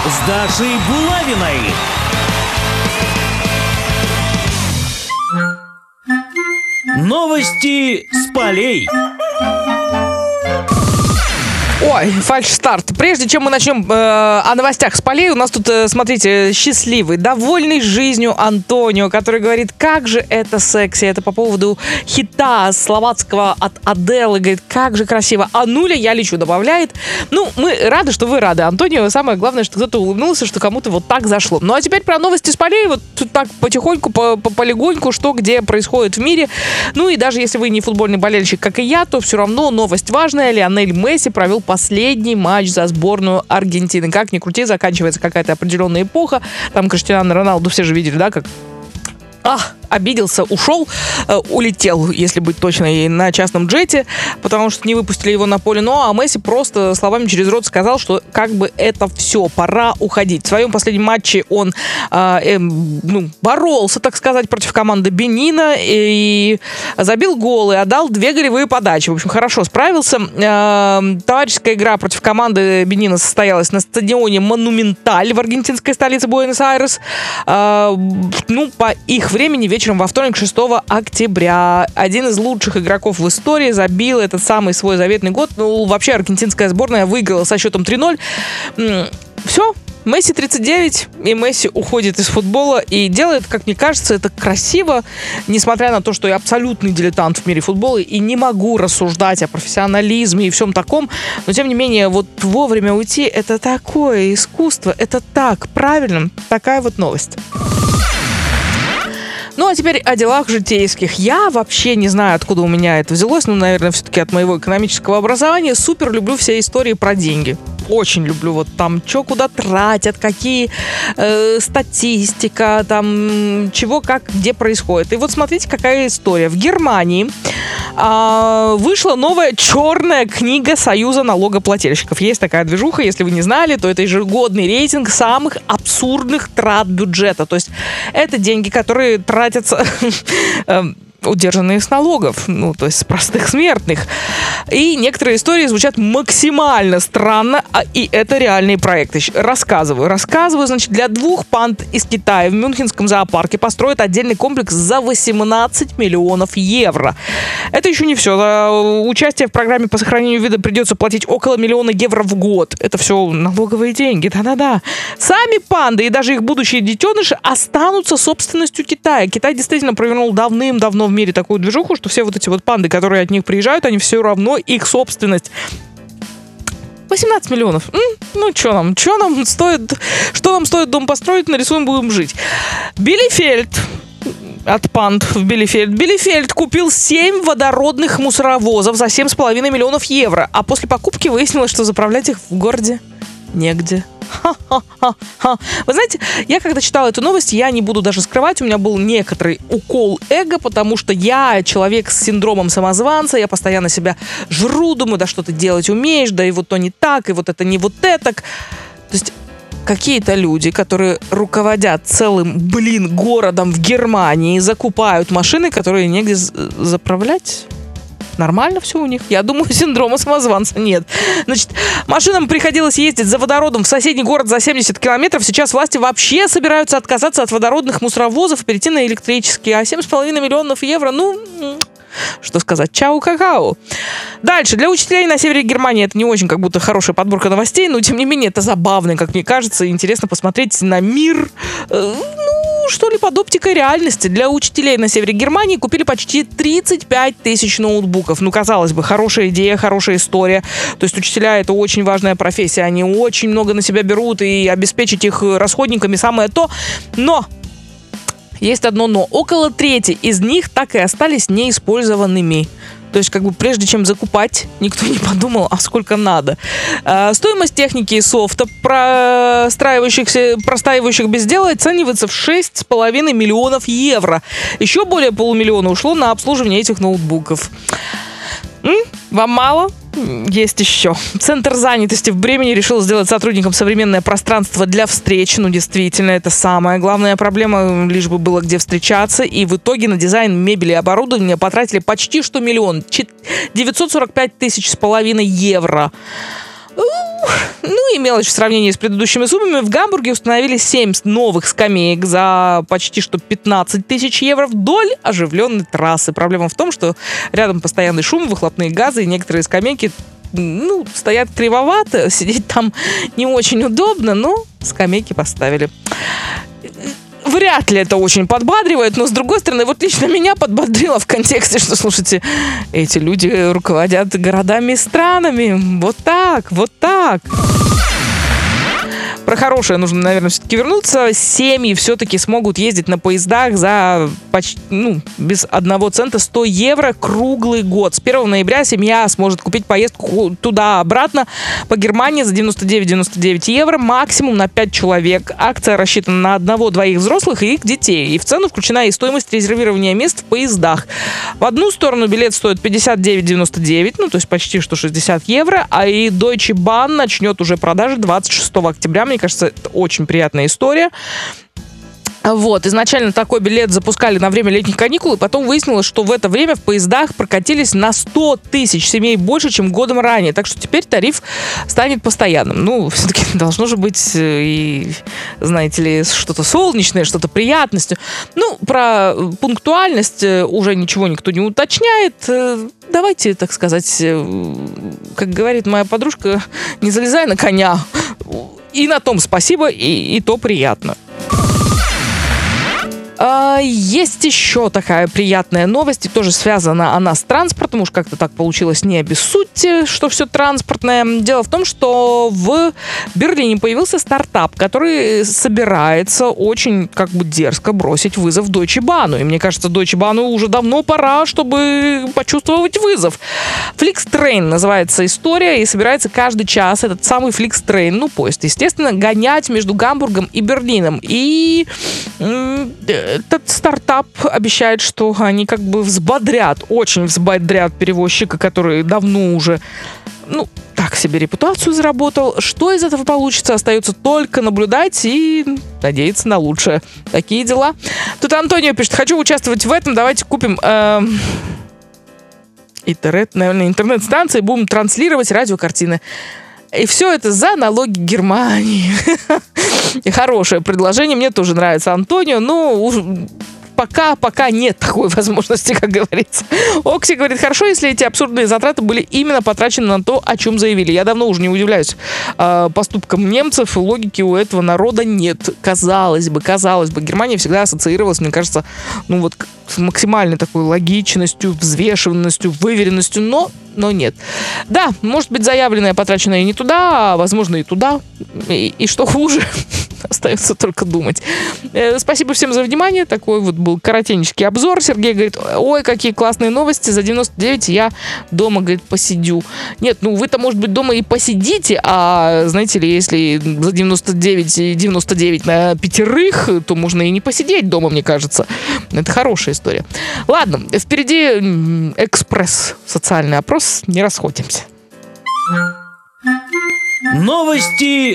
с Дашей Булавиной. Новости с полей. Ой, фальш-старт. Прежде чем мы начнем о новостях с полей, у нас тут, смотрите, счастливый, довольный жизнью Антонио, который говорит, как же это секси. Это по поводу хита словацкого от Аделы. Говорит, как же красиво. А нуля я лечу, добавляет. Ну, мы рады, что вы рады, Антонио. Самое главное, что кто-то улыбнулся, что кому-то вот так зашло. Ну, а теперь про новости с полей. Вот тут так потихоньку, полегоньку, что где происходит в мире. Ну, и даже если вы не футбольный болельщик, как и я, то все равно новость важная. Лионель Месси провел последний матч за сборную Аргентины. Как ни крути, заканчивается какая-то определенная эпоха. Там Криштиану Роналду все же видели, да, как обиделся, ушел, улетел, если быть точной, на частном джете, потому что не выпустили его на поле. Ну, а Месси просто словами через рот сказал, что как бы это все, пора уходить. В своем последнем матче он боролся, так сказать, против команды Бенина и забил голы, отдал 2 голевые подачи. В общем, хорошо справился. Товарищеская игра против команды Бенина состоялась на стадионе Монументаль в аргентинской столице Буэнос-Айрес. По их времени вечером во вторник, 6 октября. Один из лучших игроков в истории забил этот самый свой заветный гол. Ну, вообще, аргентинская сборная выиграла со счетом 3-0. Все. Месси 39, и Месси уходит из футбола и делает, как мне кажется, это красиво, несмотря на то, что я абсолютный дилетант в мире футбола и не могу рассуждать о профессионализме и всем таком, но тем не менее, вот вовремя уйти — это такое искусство, это так правильно, такая вот новость. Ну, а теперь о делах житейских. Я вообще не знаю, откуда у меня это взялось. Наверное, все-таки от моего экономического образования. Супер люблю все истории про деньги. Очень люблю. Вот там, что куда тратят, какие статистика, там, чего, как, где происходит. И вот смотрите, какая история. В Германии вышла новая черная книга Союза налогоплательщиков. Есть такая движуха, если вы не знали, то это ежегодный рейтинг самых абсурдных трат бюджета. То есть это деньги, которые тратятся удержанные с налогов, то есть с простых смертных. И некоторые истории звучат максимально странно, и это реальные проекты. Рассказываю. Значит, для 2 панд из Китая в Мюнхенском зоопарке построят отдельный комплекс за 18 миллионов евро. Это еще не все. За участие в программе по сохранению вида придется платить около 1 миллиона евро в год. Это все налоговые деньги. Да-да-да. Сами панды и даже их будущие детеныши останутся собственностью Китая. Китай действительно провернул давным-давно в мире такую движуху, что все вот эти вот панды, которые от них приезжают, они все равно их собственность. 18 миллионов. Что нам стоит дом построить, нарисуем, будем жить. Билефельд от панд в Билефельд. Билефельд купил 7 водородных мусоровозов за 7,5 миллионов евро, а после покупки выяснилось, что заправлять их в городе негде. Вы знаете, я когда читала эту новость, я не буду даже скрывать, у меня был некоторый укол эго, потому что я человек с синдромом самозванца, я постоянно себя жру, думаю, да что ты делать умеешь, да и вот то не так, и вот это не вот это. То есть какие-то люди, которые руководят целым, городом в Германии, закупают машины, которые негде заправлять. Нормально все у них. Я думаю, синдрома самозванца нет. Значит, машинам приходилось ездить за водородом в соседний город за 70 километров. Сейчас власти вообще собираются отказаться от водородных мусоровозов и перейти на электрические. А 7,5 миллионов евро, что сказать, чау-какао. Дальше. Для учителей на севере Германии это не очень как будто хорошая подборка новостей, но тем не менее это забавно, как мне кажется, интересно посмотреть на мир, что ли, под оптикой реальности. Для учителей на севере Германии купили почти 35 тысяч ноутбуков. Казалось бы, хорошая идея, хорошая история. То есть учителя — это очень важная профессия. Они очень много на себя берут, и обеспечить их расходниками самое то. Но есть одно но. Около трети из них так и остались неиспользованными. То есть, прежде чем закупать, никто не подумал, а сколько надо. Стоимость техники и софта, простаивающих без дела, оценивается в 6,5 миллионов евро. Еще более 500 000 ушло на обслуживание этих ноутбуков. Вам мало? Есть еще. Центр занятости в Бремени решил сделать сотрудникам современное пространство для встреч. Действительно, это самая главная проблема, лишь бы было где встречаться. И в итоге на дизайн мебели и оборудования потратили почти что 1 миллион. 945 500 евро. и мелочь в сравнении с предыдущими суммами. В Гамбурге установили 7 новых скамеек за почти что 15 тысяч евро вдоль оживленной трассы. Проблема в том, что рядом постоянный шум, выхлопные газы, и некоторые скамейки стоят кривовато, сидеть там не очень удобно, но скамейки поставили. Вряд ли это очень подбадривает, но, с другой стороны, вот лично меня подбодрило в контексте, что, слушайте, эти люди руководят городами и странами. Вот так, вот так. Про хорошее нужно, наверное, все-таки вернуться. Семьи все-таки смогут ездить на поездах за почти, без 1 цента 100 евро круглый год. С 1 ноября семья сможет купить поездку туда-обратно по Германии за 99,99 евро, максимум на 5 человек. Акция рассчитана на 1-2 взрослых и их детей. И в цену включена и стоимость резервирования мест в поездах. В одну сторону билет стоит 59,99, то есть почти что 60 евро, а и Deutsche Bahn начнет уже продажи 26 октября. Мне кажется, это очень приятная история. Вот, изначально такой билет запускали на время летних каникул, и потом выяснилось, что в это время в поездах прокатились на 100 тысяч семей больше, чем годом ранее. Так что теперь тариф станет постоянным. Все-таки должно же быть и, знаете ли, что-то солнечное, что-то приятностью. Про пунктуальность уже ничего никто не уточняет. Давайте, так сказать, как говорит моя подружка, не залезай на коня. И на том спасибо, и то приятно. Есть еще такая приятная новость, и тоже связана она с транспортом, уж как-то так получилось, не обессудьте, что все транспортное. Дело в том, что в Берлине появился стартап, который собирается очень дерзко бросить вызов Deutsche Bahn. И мне кажется, Deutsche Bahn уже давно пора, чтобы почувствовать вызов. Flixtrain называется история, и собирается каждый час этот самый Flixtrain, поезд, естественно, гонять между Гамбургом и Берлином. И этот стартап обещает, что они очень взбодрят перевозчика, который давно уже, так себе репутацию заработал. Что из этого получится, остается только наблюдать и надеяться на лучшее. Такие дела. Тут Антонио пишет: хочу участвовать в этом, давайте купим интернет-станции, будем транслировать радиокартины. И все это за налоги Германии. Хорошее предложение, мне тоже нравится, Антонио, пока нет такой возможности, как говорится. Окси говорит: хорошо, если эти абсурдные затраты были именно потрачены на то, о чем заявили. Я давно уже не удивляюсь поступкам немцев, и логики у этого народа нет. Казалось бы, Германия всегда ассоциировалась, мне кажется, с максимальной такой логичностью, взвешенностью, выверенностью, но нет. Да, может быть, заявленное потраченное и не туда, а, возможно, и туда. И что хуже, остается только думать. Спасибо всем за внимание. Такой был коротенький обзор. Сергей говорит: ой, какие классные новости. За 99 я дома, говорит, посидю. Нет, вы-то, может быть, дома и посидите, а, знаете ли, если за 99 на 5, то можно и не посидеть дома, мне кажется. Это хорошая история. Ладно, впереди экспресс, социальный опрос. Не расходимся. Новости